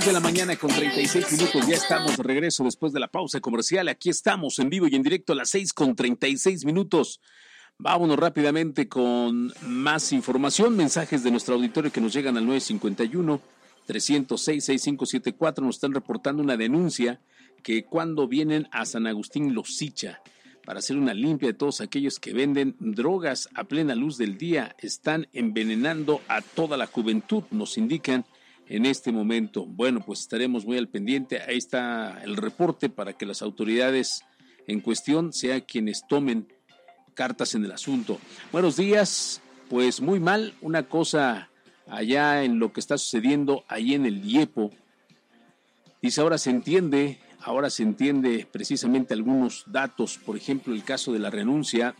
De la mañana con 36 minutos, ya estamos de regreso después de la pausa comercial. Aquí estamos en vivo y en directo a las 6 con 36 minutos. Vámonos rápidamente con más información, mensajes de nuestro auditorio que nos llegan al 951-306-6574. Nos están reportando una denuncia que cuando vienen a San Agustín Losicha para hacer una limpia de todos aquellos que venden drogas a plena luz del día, están envenenando a toda la juventud, nos indican en este momento. Bueno, pues estaremos muy al pendiente. Ahí está el reporte para que las autoridades en cuestión sean quienes tomen cartas en el asunto. Buenos días. Pues muy mal, una cosa allá en lo que está sucediendo ahí en el IEPO. Dice, ahora se entiende precisamente algunos datos, por ejemplo, el caso de la renuncia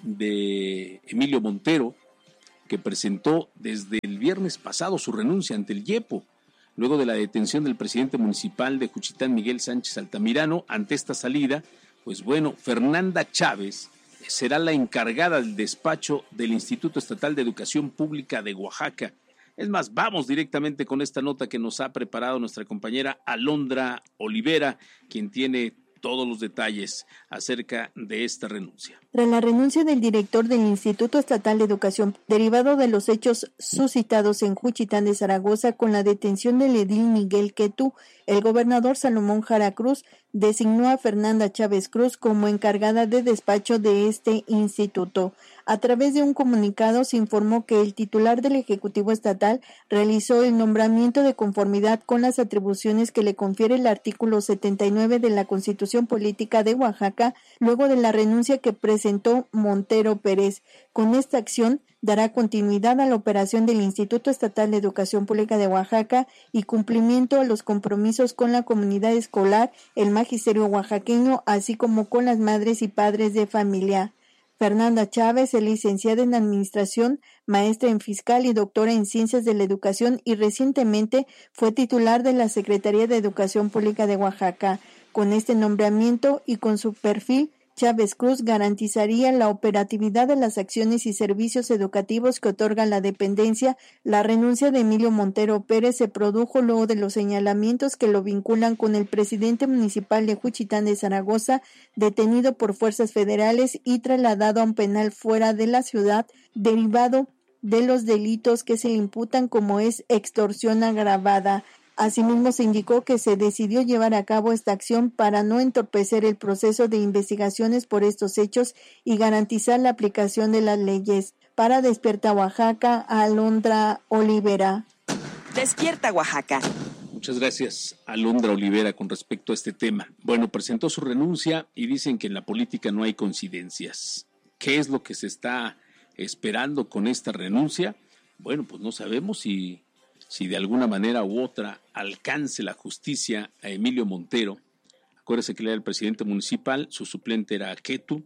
de Emilio Montero, que presentó desde el viernes pasado su renuncia ante el IEPO. Luego de la detención del presidente municipal de Juchitán, Miguel Sánchez Altamirano, ante esta salida, pues bueno, Fernanda Chávez será la encargada del despacho del Instituto Estatal de Educación Pública de Oaxaca. Es más, vamos directamente con esta nota que nos ha preparado nuestra compañera Alondra Olivera, quien tiene todos los detalles acerca de esta renuncia. Tras la renuncia del director del Instituto Estatal de Educación, derivado de los hechos suscitados en Juchitán de Zaragoza con la detención del edil Miguel Quetú, el gobernador Salomón Jara Cruz designó a Fernanda Chávez Cruz como encargada de despacho de este instituto. A través de un comunicado se informó que el titular del Ejecutivo Estatal realizó el nombramiento de conformidad con las atribuciones que le confiere el artículo 79 de la Constitución Política de Oaxaca, luego de la renuncia que presentó Montero Pérez. Con esta acción dará continuidad a la operación del Instituto Estatal de Educación Pública de Oaxaca y cumplimiento a los compromisos con la comunidad escolar, el magisterio oaxaqueño, así como con las madres y padres de familia. Fernanda Chávez es licenciada en Administración, maestra en Fiscal y doctora en Ciencias de la Educación y recientemente fue titular de la Secretaría de Educación Pública de Oaxaca. Con este nombramiento y con su perfil, Chávez Cruz garantizaría la operatividad de las acciones y servicios educativos que otorga la dependencia. La renuncia de Emilio Montero Pérez se produjo luego de los señalamientos que lo vinculan con el presidente municipal de Juchitán de Zaragoza, detenido por fuerzas federales y trasladado a un penal fuera de la ciudad, derivado de los delitos que se le imputan, como es extorsión agravada. Asimismo, se indicó que se decidió llevar a cabo esta acción para no entorpecer el proceso de investigaciones por estos hechos y garantizar la aplicación de las leyes. Para Despierta Oaxaca, Alondra Olivera. Despierta Oaxaca. Muchas gracias, Alondra Olivera, con respecto a este tema. Bueno, presentó su renuncia y dicen que en la política no hay coincidencias. ¿Qué es lo que se está esperando con esta renuncia? Bueno, pues no sabemos si de alguna manera u otra alcance la justicia a Emilio Montero. Acuérdese que él era el presidente municipal, su suplente era Quetú,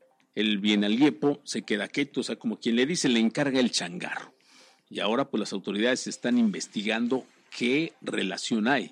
él viene al IEPO, se queda Quetú, o sea, como quien le dice, le encarga el changarro. Y ahora pues las autoridades están investigando qué relación hay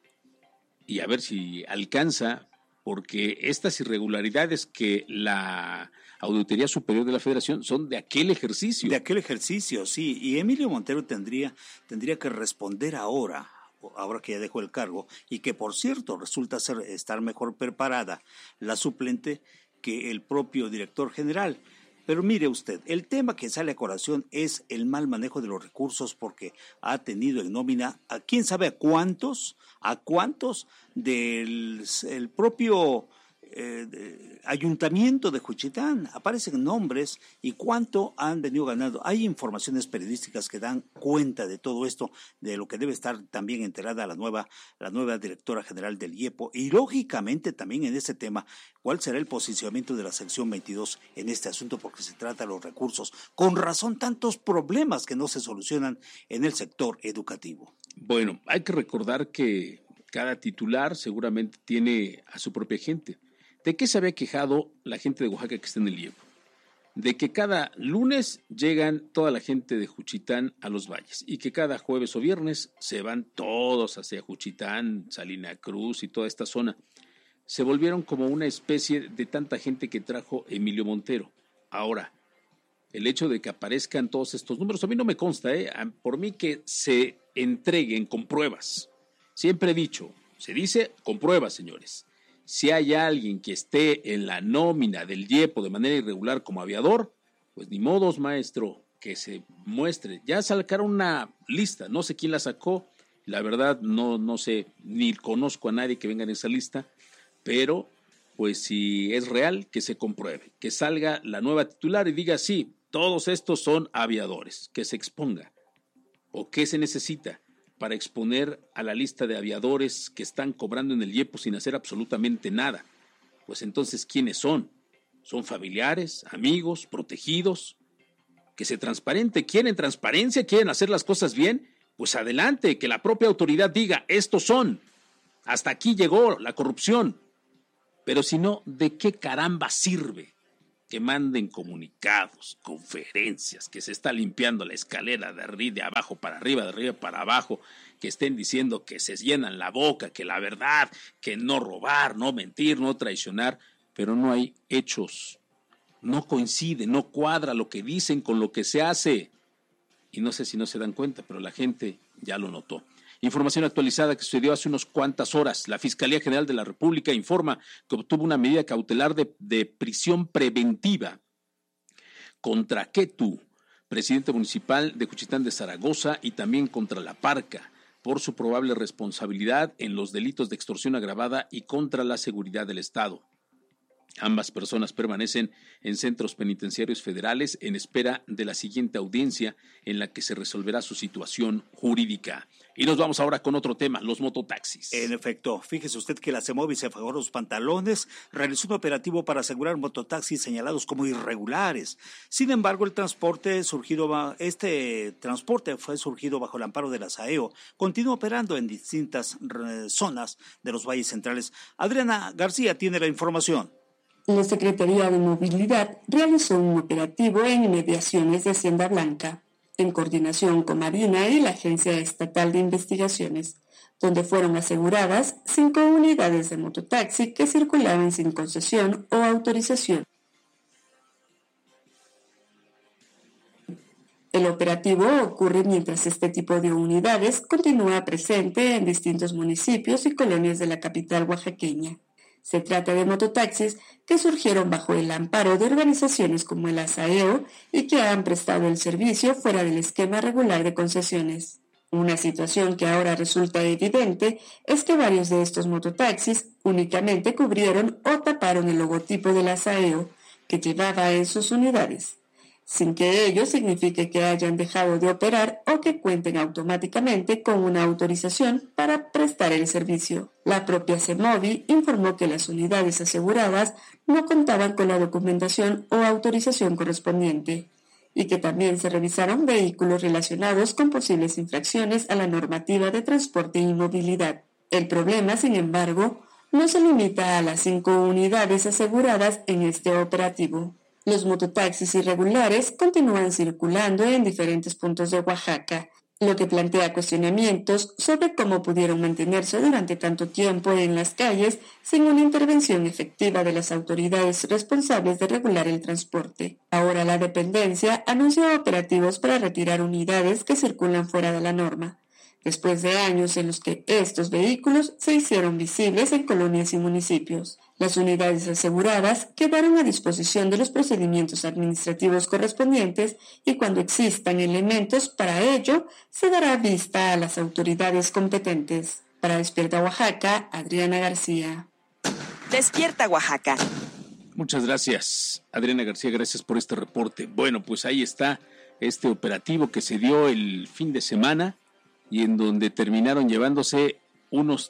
y a ver si alcanza, porque estas irregularidades que la Auditoría Superior de la Federación son de aquel ejercicio. De aquel ejercicio, sí. Y Emilio Montero tendría que responder ahora que ya dejó el cargo, y que por cierto resulta estar mejor preparada la suplente que el propio director general. Pero mire usted, el tema que sale a colación es el mal manejo de los recursos, porque ha tenido en nómina a quién sabe a cuántos del el propio ayuntamiento de Juchitán. Aparecen nombres y cuánto han venido ganando. Hay informaciones periodísticas que dan cuenta de todo esto, de lo que debe estar también enterada la nueva directora general del IEPO, y lógicamente también en este tema, cuál será el posicionamiento de la sección 22 en este asunto, porque se trata de los recursos. Con razón, tantos problemas que no se solucionan en el sector educativo. Bueno, hay que recordar que cada titular seguramente tiene a su propia gente. ¿De qué se había quejado la gente de Oaxaca que está en el IEPO? De que cada lunes llegan toda la gente de Juchitán a los valles y que cada jueves o viernes se van todos hacia Juchitán, Salina Cruz y toda esta zona. Se volvieron como una especie de tanta gente que trajo Emilio Montero. Ahora, el hecho de que aparezcan todos estos números, a mí no me consta, por mí que se entreguen con pruebas Siempre he dicho, se dice con pruebas, señores. Si hay alguien que esté en la nómina del IEPO de manera irregular como aviador, pues ni modos, maestro, que se muestre. Ya sacaron una lista, no sé quién la sacó, la verdad no sé, ni conozco a nadie que venga en esa lista, pero pues si es real, que se compruebe, que salga la nueva titular y diga sí, todos estos son aviadores, que se exponga. ¿O qué se necesita para exponer a la lista de aviadores que están cobrando en el IEPO sin hacer absolutamente nada? Pues entonces, ¿quiénes son? ¿Son familiares, amigos, protegidos? Que se transparente. ¿Quieren transparencia? ¿Quieren hacer las cosas bien? Pues adelante, que la propia autoridad diga, estos son. Hasta aquí llegó la corrupción. Pero si no, ¿de qué caramba sirve que manden comunicados, conferencias, que se está limpiando la escalera de arriba, de abajo para arriba, de arriba para abajo, que estén diciendo que se llenan la boca, que la verdad, que no robar, no mentir, no traicionar, pero no hay hechos? No coincide, no cuadra lo que dicen con lo que se hace. Y no sé si no se dan cuenta, pero la gente ya lo notó. Información actualizada que sucedió hace unas cuantas horas. La Fiscalía General de la República informa que obtuvo una medida cautelar de prisión preventiva contra Ketu, presidente municipal de Juchitán de Zaragoza, y también contra La Parca, por su probable responsabilidad en los delitos de extorsión agravada y contra la seguridad del Estado. Ambas personas permanecen en centros penitenciarios federales en espera de la siguiente audiencia en la que se resolverá su situación jurídica. Y nos vamos ahora con otro tema, los mototaxis. En efecto, fíjese usted que la CEMOVI se afajó los pantalones, realizó un operativo para asegurar mototaxis señalados como irregulares. Sin embargo, este transporte fue surgido bajo el amparo de la SAEO, continúa operando en distintas zonas de los valles centrales. Adriana García tiene la información. La Secretaría de Movilidad realizó un operativo en inmediaciones de Hacienda Blanca, en coordinación con Marina y la Agencia Estatal de Investigaciones, donde fueron aseguradas 5 unidades de mototaxi que circulaban sin concesión o autorización. El operativo ocurre mientras este tipo de unidades continúa presente en distintos municipios y colonias de la capital oaxaqueña. Se trata de mototaxis que surgieron bajo el amparo de organizaciones como el ASAEO y que han prestado el servicio fuera del esquema regular de concesiones. Una situación que ahora resulta evidente es que varios de estos mototaxis únicamente cubrieron o taparon el logotipo del ASAEO que llevaba en sus unidades, sin que ello signifique que hayan dejado de operar o que cuenten automáticamente con una autorización para prestar el servicio. La propia CEMOVI informó que las unidades aseguradas no contaban con la documentación o autorización correspondiente y que también se revisaron vehículos relacionados con posibles infracciones a la normativa de transporte y movilidad. El problema, sin embargo, no se limita a las 5 unidades aseguradas en este operativo. Los mototaxis irregulares continúan circulando en diferentes puntos de Oaxaca, lo que plantea cuestionamientos sobre cómo pudieron mantenerse durante tanto tiempo en las calles sin una intervención efectiva de las autoridades responsables de regular el transporte. Ahora la dependencia anuncia operativos para retirar unidades que circulan fuera de la norma, después de años en los que estos vehículos se hicieron visibles en colonias y municipios. Las unidades aseguradas quedaron a disposición de los procedimientos administrativos correspondientes y cuando existan elementos para ello, se dará vista a las autoridades competentes. Para Despierta Oaxaca, Adriana García. Despierta Oaxaca. Muchas gracias, Adriana García, gracias por este reporte. Bueno, pues ahí está este operativo que se dio el fin de semana y en donde terminaron llevándose unos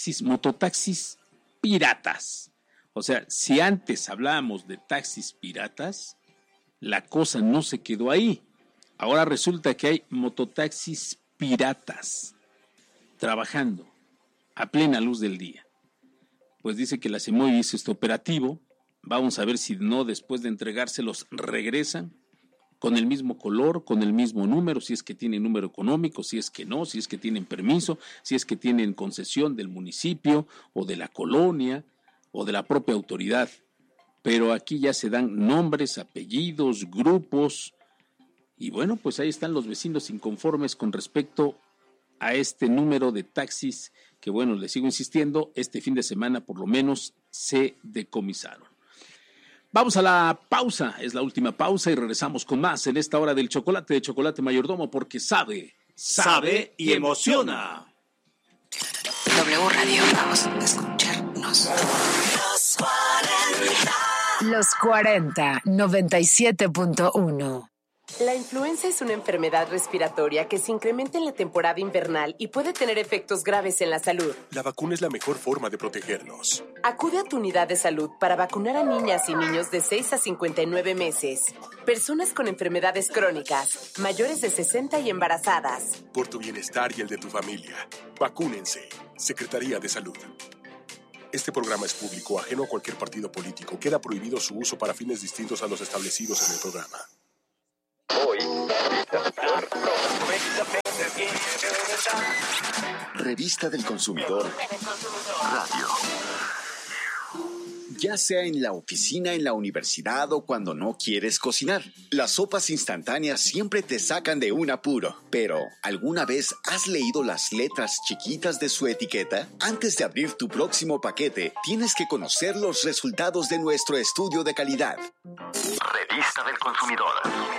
mototaxis piratas. O sea, si antes hablábamos de taxis piratas, la cosa no se quedó ahí. Ahora resulta que hay mototaxis piratas trabajando a plena luz del día. Pues dice que la CEMOVI hizo este operativo. Vamos a ver si no, después de entregárselos, regresan con el mismo color, con el mismo número, si es que tienen número económico, si es que no, si es que tienen permiso, si es que tienen concesión del municipio o de la colonia o de la propia autoridad. Pero aquí ya se dan nombres, apellidos, grupos, y bueno, pues ahí están los vecinos inconformes con respecto a este número de taxis que bueno, les sigo insistiendo, este fin de semana por lo menos se decomisaron. Vamos a la pausa, es la última pausa y regresamos con más en esta hora del chocolate de Chocolate Mayordomo, porque sabe y emociona. W Radio, vamos a escucharnos. Los 40, 97.1. La influenza es una enfermedad respiratoria que se incrementa en la temporada invernal y puede tener efectos graves en la salud. La vacuna es la mejor forma de protegernos. Acude a tu unidad de salud para vacunar a niñas y niños de 6 a 59 meses, personas con enfermedades crónicas, mayores de 60 y embarazadas. Por tu bienestar y el de tu familia, vacúnense. Secretaría de Salud. Este programa es público, ajeno a cualquier partido político. Queda prohibido su uso para fines distintos a los establecidos en el programa. Revista del Consumidor Radio. Ya sea en la oficina, en la universidad o cuando no quieres cocinar, las sopas instantáneas siempre te sacan de un apuro. Pero, ¿alguna vez has leído las letras chiquitas de su etiqueta? Antes de abrir tu próximo paquete, tienes que conocer los resultados de nuestro estudio de calidad. Revista del Consumidor.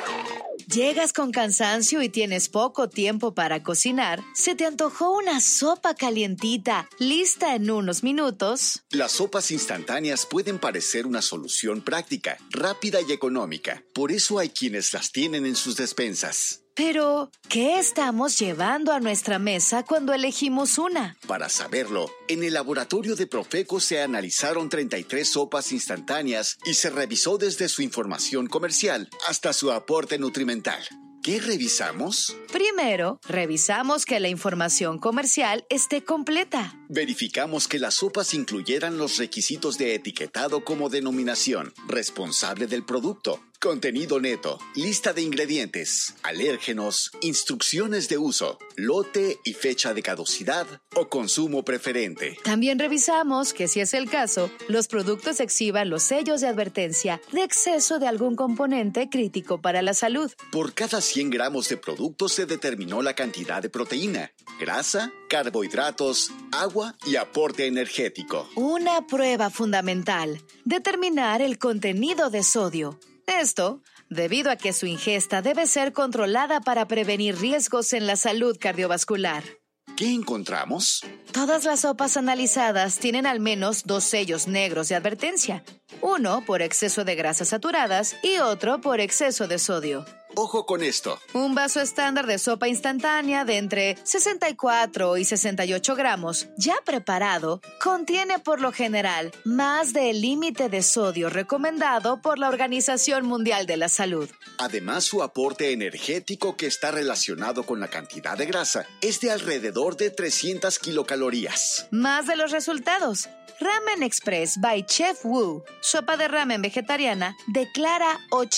Llegas con cansancio y tienes poco tiempo para cocinar. ¿Se te antojó una sopa calientita, lista en unos minutos? Las sopas instantáneas pueden parecer una solución práctica, rápida y económica. Por eso hay quienes las tienen en sus despensas. Pero, ¿qué estamos llevando a nuestra mesa cuando elegimos una? Para saberlo, en el laboratorio de Profeco se analizaron 33 sopas instantáneas y se revisó desde su información comercial hasta su aporte nutrimental. ¿Qué revisamos? Primero, revisamos que la información comercial esté completa. Verificamos que las sopas incluyeran los requisitos de etiquetado como denominación, responsable del producto, contenido neto, lista de ingredientes, alérgenos, instrucciones de uso, lote y fecha de caducidad o consumo preferente. También revisamos que, si es el caso, los productos exhiban los sellos de advertencia de exceso de algún componente crítico para la salud. Por cada 100 gramos de producto se determinó la cantidad de proteína, grasa, carbohidratos, agua y aporte energético. Una prueba fundamental: determinar el contenido de sodio. Esto, debido a que su ingesta debe ser controlada para prevenir riesgos en la salud cardiovascular. ¿Qué encontramos? Todas las sopas analizadas tienen al menos 2 sellos negros de advertencia. Uno por exceso de grasas saturadas y otro por exceso de sodio. Ojo con esto. Un vaso estándar de sopa instantánea de entre 64 y 68 gramos, ya preparado, contiene por lo general más del límite de sodio recomendado por la Organización Mundial de la Salud. Además, su aporte energético, que está relacionado con la cantidad de grasa, es de alrededor de 300 kilocalorías. Más de los resultados. Ramen Express by Chef Wu, sopa de ramen vegetariana, declara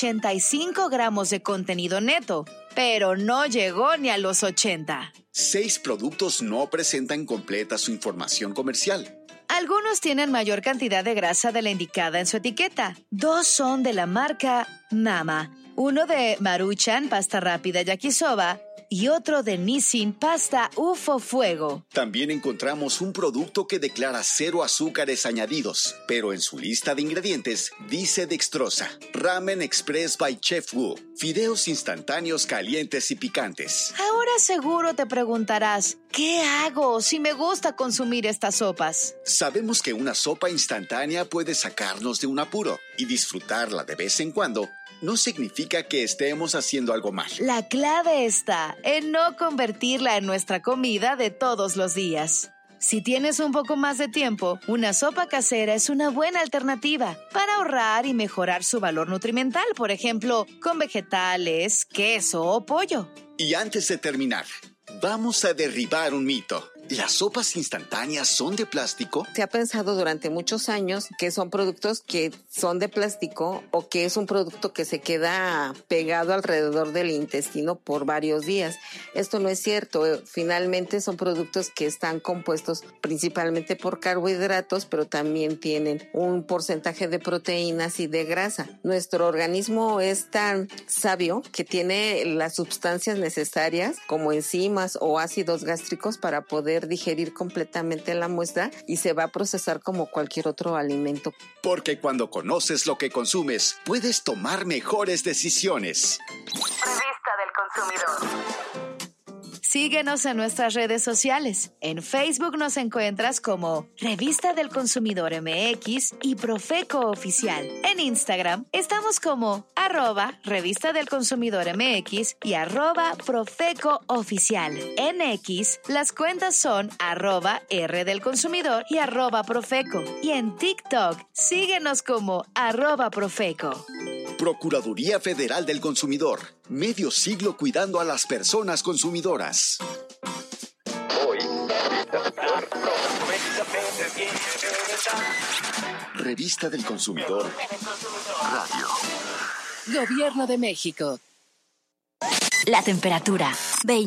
85 gramos de contenido neto, pero no llegó ni a los 80. 6 productos no presentan completa su información comercial. Algunos tienen mayor cantidad de grasa de la indicada en su etiqueta. 2 son de la marca Mama, uno de Maruchan pasta rápida yakisoba y otro de Nissin pasta UFO Fuego. También encontramos un producto que declara 0 azúcares añadidos, pero en su lista de ingredientes dice dextrosa. Ramen Express by Chef Wu, fideos instantáneos calientes y picantes. Ahora seguro te preguntarás, ¿qué hago si me gusta consumir estas sopas? Sabemos que una sopa instantánea puede sacarnos de un apuro, y disfrutarla de vez en cuando no significa que estemos haciendo algo mal. La clave está en no convertirla en nuestra comida de todos los días. Si tienes un poco más de tiempo, una sopa casera es una buena alternativa para ahorrar y mejorar su valor nutrimental, por ejemplo, con vegetales, queso o pollo. Y antes de terminar, vamos a derribar un mito. ¿Las sopas instantáneas son de plástico? Se ha pensado durante muchos años que son productos que son de plástico o que es un producto que se queda pegado alrededor del intestino por varios días. Esto no es cierto. Finalmente son productos que están compuestos principalmente por carbohidratos, pero también tienen un porcentaje de proteínas y de grasa. Nuestro organismo es tan sabio que tiene las sustancias necesarias como enzimas o ácidos gástricos para poder poder digerir completamente la muestra y se va a procesar como cualquier otro alimento. Porque cuando conoces lo que consumes, puedes tomar mejores decisiones. Revista del Consumidor. Síguenos en nuestras redes sociales. En Facebook nos encuentras como Revista del Consumidor MX y Profeco Oficial. En Instagram estamos como @Revista del Consumidor MX y @Profeco Oficial. En X las cuentas son @R del Consumidor y @Profeco. Y en TikTok síguenos como @Profeco. Procuraduría Federal del Consumidor. Medio siglo cuidando a las personas consumidoras. Hoy, Revista del Consumidor. Radio. Gobierno de México. La temperatura,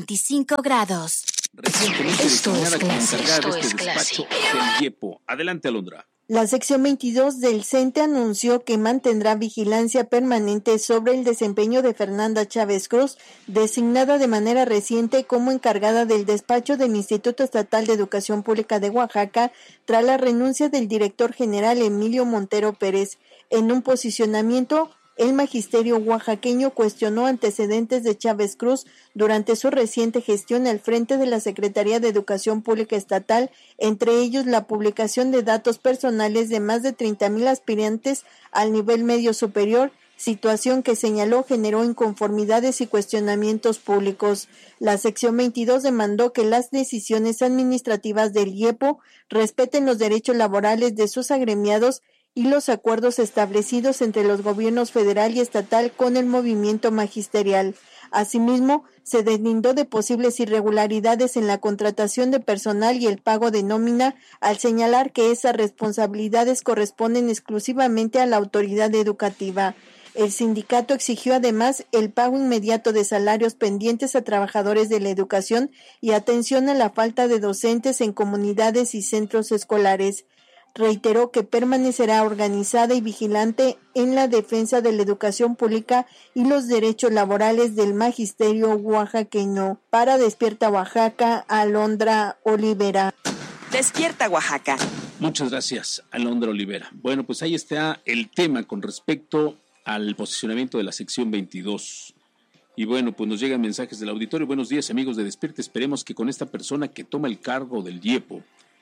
25 grados. Recientemente designada como encargada de este despacho del IEPO. Adelante, Alondra. La sección 22 del CENTE anunció que mantendrá vigilancia permanente sobre el desempeño de Fernanda Chávez Cruz, designada de manera reciente como encargada del despacho del Instituto Estatal de Educación Pública de Oaxaca, tras la renuncia del director general Emilio Montero Pérez. En un posicionamiento, el magisterio oaxaqueño cuestionó antecedentes de Chávez Cruz durante su reciente gestión al frente de la Secretaría de Educación Pública Estatal, entre ellos la publicación de datos personales de más de 30,000 aspirantes al nivel medio superior, situación que señaló generó inconformidades y cuestionamientos públicos. La sección 22 demandó que las decisiones administrativas del IEPO respeten los derechos laborales de sus agremiados y los acuerdos establecidos entre los gobiernos federal y estatal con el movimiento magisterial. Asimismo, se deslindó de posibles irregularidades en la contratación de personal y el pago de nómina, al señalar que esas responsabilidades corresponden exclusivamente a la autoridad educativa. El sindicato exigió además el pago inmediato de salarios pendientes a trabajadores de la educación y atención a la falta de docentes en comunidades y centros escolares. Reiteró que permanecerá organizada y vigilante en la defensa de la educación pública y los derechos laborales del magisterio oaxaqueño. Para Despierta Oaxaca, Alondra Olivera. Despierta Oaxaca. Muchas gracias, Alondra Olivera. Bueno, pues ahí está el tema con respecto al posicionamiento de la sección 22. Y bueno, pues nos llegan mensajes del auditorio. Buenos días, amigos de Despierta. Esperemos que con esta persona que toma el cargo del IEPO,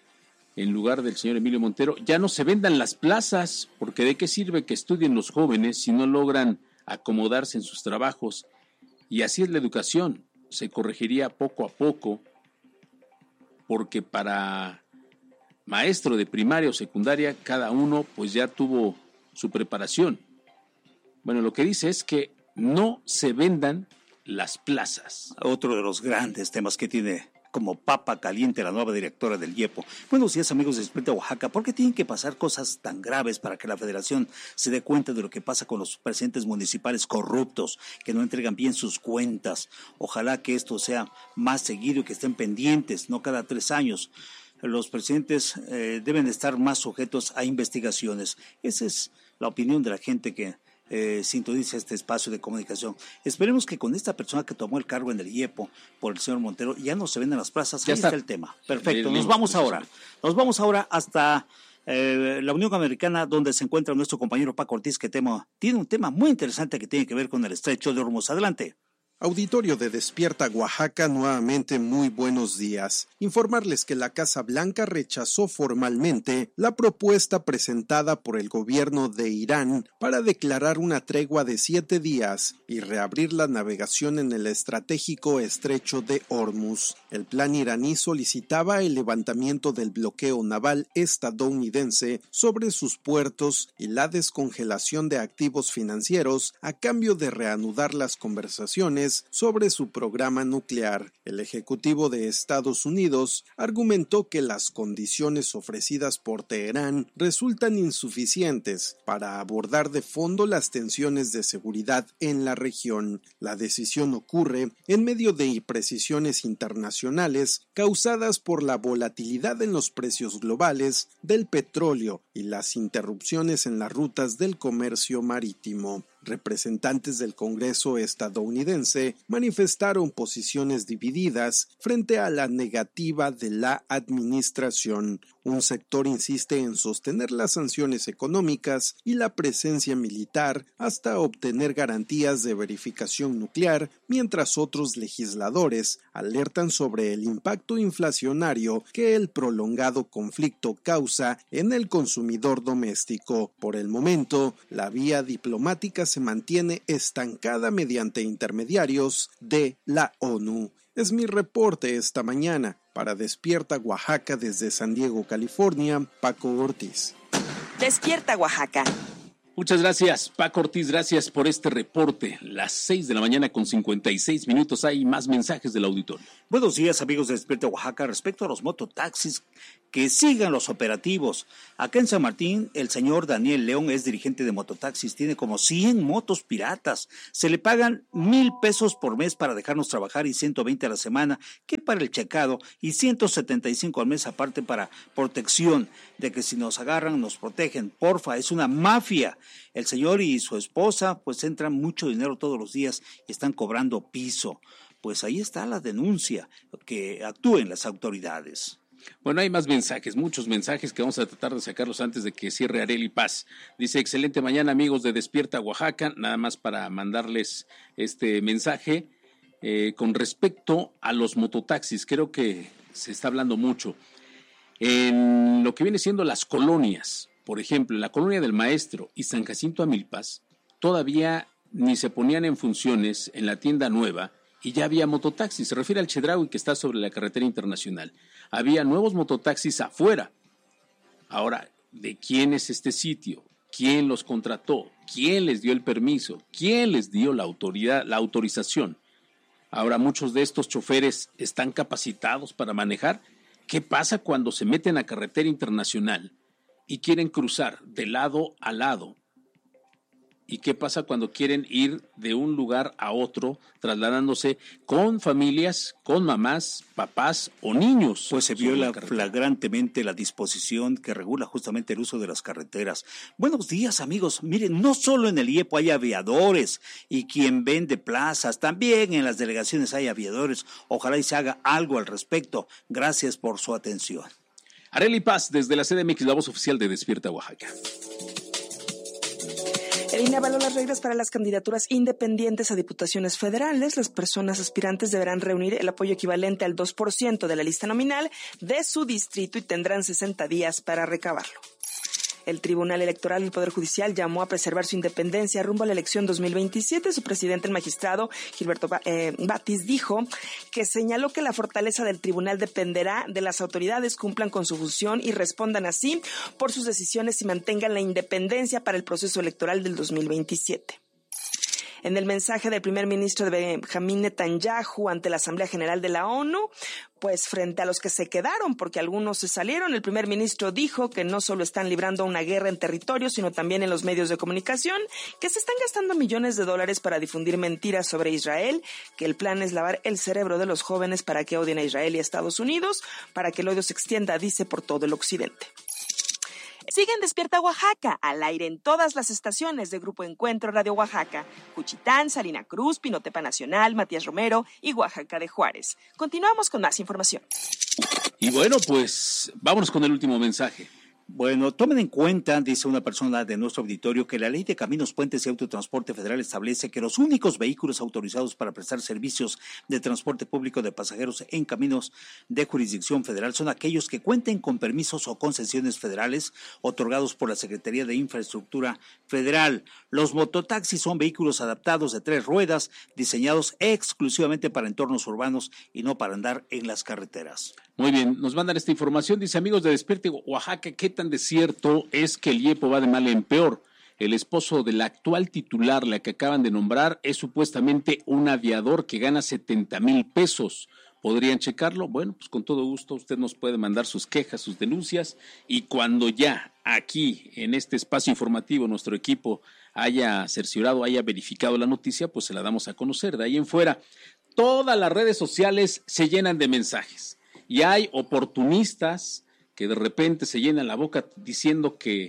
en lugar del señor Emilio Montero, ya no se vendan las plazas, porque ¿de qué sirve que estudien los jóvenes si no logran acomodarse en sus trabajos? Y así es la educación, se corregiría poco a poco, porque para maestro de primaria o secundaria, cada uno pues ya tuvo su preparación. Bueno, lo que dice es que no se vendan las plazas. Otro de los grandes temas que tiene como papa caliente la nueva directora del IEPO. Buenos días, amigos de Despierta Oaxaca. ¿Por qué tienen que pasar cosas tan graves para que la federación se dé cuenta de lo que pasa con los presidentes municipales corruptos, que no entregan bien sus cuentas? Ojalá que esto sea más seguido y que estén pendientes, no cada 3 años. Los presidentes deben estar más sujetos a investigaciones. Esa es la opinión de la gente que sintoniza este espacio de comunicación. Esperemos que con esta persona que tomó el cargo en el IEPO por el señor Montero ya no se vendan las plazas. Ya está el tema. Perfecto. Nos vamos ahora hasta la Unión Americana, donde se encuentra nuestro compañero Paco Ortiz, que tiene un tema muy interesante que tiene que ver con el estrecho de Hormuz. Adelante. Auditorio de Despierta Oaxaca, nuevamente muy buenos días. Informarles que la Casa Blanca rechazó formalmente la propuesta presentada por el gobierno de Irán para declarar una tregua de 7 días y reabrir la navegación en el estratégico estrecho de Hormuz. El plan iraní solicitaba el levantamiento del bloqueo naval estadounidense sobre sus puertos y la descongelación de activos financieros a cambio de reanudar las conversaciones sobre su programa nuclear. El Ejecutivo de Estados Unidos argumentó que las condiciones ofrecidas por Teherán resultan insuficientes para abordar de fondo las tensiones de seguridad en la región. La decisión ocurre en medio de imprecisiones internacionales causadas por la volatilidad en los precios globales del petróleo y las interrupciones en las rutas del comercio marítimo. Representantes del Congreso estadounidense manifestaron posiciones divididas frente a la negativa de la administración. Un sector insiste en sostener las sanciones económicas y la presencia militar hasta obtener garantías de verificación nuclear, mientras otros legisladores alertan sobre el impacto inflacionario que el prolongado conflicto causa en el consumidor doméstico. Por el momento, la vía diplomática se mantiene estancada mediante intermediarios de la ONU. Es mi reporte esta mañana. Para Despierta Oaxaca desde San Diego, California, Paco Ortiz. Despierta Oaxaca. Muchas gracias, Paco Ortiz, gracias por este reporte. Las 6 de la mañana con 56 minutos, hay más mensajes del auditorio. Buenos días, amigos de Despierta Oaxaca. Respecto a los mototaxis, que sigan los operativos. Acá en San Martín, el señor Daniel León es dirigente de mototaxis, tiene como 100 motos piratas. Se le pagan 1,000 pesos por mes para dejarnos trabajar y 120 a la semana, que para el checado, y 175 al mes aparte para protección, de que si nos agarran nos protegen. Porfa, es una mafia. El señor y su esposa pues entran mucho dinero todos los días y están cobrando piso. Pues ahí está la denuncia, que actúen las autoridades. Bueno, hay más mensajes, muchos mensajes que vamos a tratar de sacarlos antes de que cierre Arely Paz. Dice, excelente mañana, amigos de Despierta Oaxaca, nada más para mandarles este mensaje. Con respecto a los mototaxis, creo que se está hablando mucho. En lo que viene siendo las colonias, por ejemplo, la colonia del Maestro y San Jacinto Amilpas, todavía ni se ponían en funciones en la tienda nueva y ya había mototaxis. Se refiere al Chedraui, que está sobre la carretera internacional. Había nuevos mototaxis afuera. Ahora, ¿de quién es este sitio? ¿Quién los contrató? ¿Quién les dio el permiso? ¿Quién les dio la autorización? Ahora, muchos de estos choferes están capacitados para manejar. ¿Qué pasa cuando se meten a carretera internacional y quieren cruzar de lado a lado? ¿Y qué pasa cuando quieren ir de un lugar a otro, trasladándose con familias, con mamás, papás o niños? Pues se viola flagrantemente la disposición que regula justamente el uso de las carreteras. Buenos días, amigos. Miren, no solo en el IEPO hay aviadores y quien vende plazas, también en las delegaciones hay aviadores. Ojalá y se haga algo al respecto. Gracias por su atención. Arely Paz, desde la CDMX, la voz oficial de Despierta Oaxaca. El INE avaló las reglas para las candidaturas independientes a diputaciones federales. Las personas aspirantes deberán reunir el apoyo equivalente al 2% de la lista nominal de su distrito y tendrán 60 días para recabarlo. El Tribunal Electoral del Poder Judicial llamó a preservar su independencia rumbo a la elección 2027. Su presidente, el magistrado Gilberto Batis, dijo que señaló que la fortaleza del tribunal dependerá de las autoridades cumplan con su función y respondan así por sus decisiones y mantengan la independencia para el proceso electoral del 2027. En el mensaje del primer ministro de Benjamín Netanyahu ante la Asamblea General de la ONU, pues frente a los que se quedaron, porque algunos se salieron, el primer ministro dijo que no solo están librando una guerra en territorio, sino también en los medios de comunicación, que se están gastando millones de dólares para difundir mentiras sobre Israel, que el plan es lavar el cerebro de los jóvenes para que odien a Israel y a Estados Unidos, para que el odio se extienda, dice, por todo el occidente. Siguen Despierta Oaxaca, al aire en todas las estaciones de Grupo Encuentro Radio Oaxaca, Cuchitán, Salina Cruz, Pinotepa Nacional, Matías Romero y Oaxaca de Juárez. Continuamos con más información. Y bueno, pues vámonos con el último mensaje. Bueno, tomen en cuenta, dice una persona de nuestro auditorio, que la Ley de Caminos, Puentes y Autotransporte Federal establece que los únicos vehículos autorizados para prestar servicios de transporte público de pasajeros en caminos de jurisdicción federal son aquellos que cuenten con permisos o concesiones federales otorgados por la Secretaría de Infraestructura Federal. Los mototaxis son vehículos adaptados de 3 ruedas, diseñados exclusivamente para entornos urbanos y no para andar en las carreteras. Muy bien, nos mandan esta información, dice, amigos de Despierta Oaxaca, ¿qué tan de cierto es que el IEPO va de mal en peor? El esposo del actual titular, la que acaban de nombrar, es supuestamente un aviador que gana 70,000 pesos. ¿Podrían checarlo? Bueno, pues con todo gusto usted nos puede mandar sus quejas, sus denuncias, y cuando ya aquí en este espacio informativo nuestro equipo haya cerciorado, haya verificado la noticia, pues se la damos a conocer. De ahí en fuera, todas las redes sociales se llenan de mensajes. Y hay oportunistas que de repente se llenan la boca diciendo que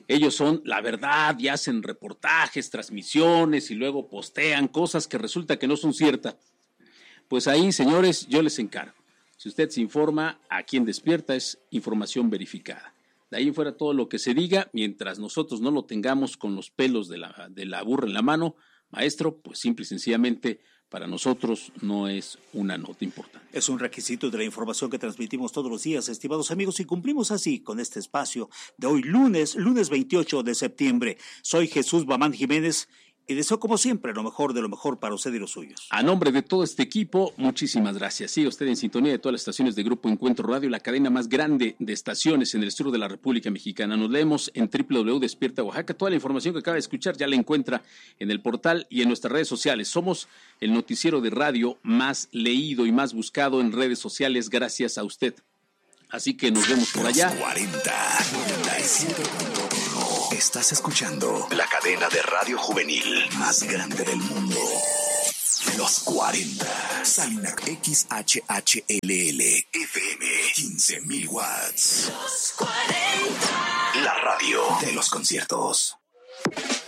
Ellos son la verdad y hacen reportajes, transmisiones y luego postean cosas que resulta que no son ciertas. Pues ahí, señores, yo les encargo. Si usted se informa, aquí en Despierta es información verificada. De ahí en fuera todo lo que se diga, mientras nosotros no lo tengamos con los pelos de la burra en la mano, maestro, pues simple y sencillamente para nosotros no es una nota importante. Es un requisito de la información que transmitimos todos los días, estimados amigos, y cumplimos así con este espacio de hoy, lunes 28 de septiembre. Soy Jesús Bamán Jiménez y deseo como siempre lo mejor de lo mejor para usted y los suyos. A nombre de todo este equipo, muchísimas gracias. Siga usted en sintonía de todas las estaciones de Grupo Encuentro Radio, la cadena más grande de estaciones en el sur de la República Mexicana. Nos leemos en www.despierta Oaxaca. Toda la información que acaba de escuchar ya la encuentra en el portal y en nuestras redes sociales. Somos el noticiero de radio más leído y más buscado en redes sociales gracias a usted. Así que nos vemos por allá. 40, estás escuchando la cadena de radio juvenil más grande del mundo. Los 40. Salina XHHLL FM 15,000 watts. Los 40. La radio de los conciertos.